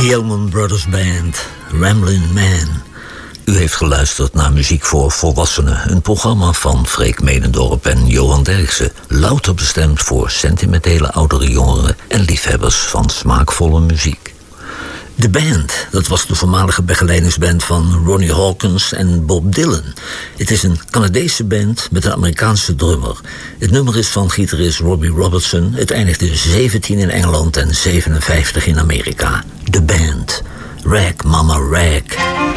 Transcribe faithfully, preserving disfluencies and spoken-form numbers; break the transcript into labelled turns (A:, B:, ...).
A: Allman Brothers Band, Ramblin' Man. U heeft geluisterd naar Muziek voor Volwassenen, een programma van Freek Medendorp en Johan Derksen, louter bestemd voor sentimentele oudere jongeren en liefhebbers van smaakvolle muziek. De band, dat was de voormalige begeleidingsband van Ronnie Hawkins en Bob Dylan. Het is een Canadese band met een Amerikaanse drummer. Het nummer is van gitarist Robbie Robertson. Het eindigde zeventien in Engeland en zevenenvijftig in Amerika. De band. Rag Mama Rag.